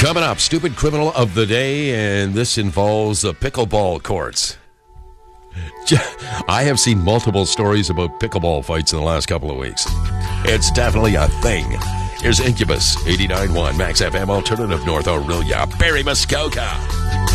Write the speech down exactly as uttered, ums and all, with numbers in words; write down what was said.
Coming up, stupid criminal of the day, and this involves the pickleball courts. I have seen multiple stories about pickleball fights in the last couple of weeks. It's definitely a thing. Here's Incubus, eighty-nine point one Max F M Alternative North Aurelia, Barry Muskoka.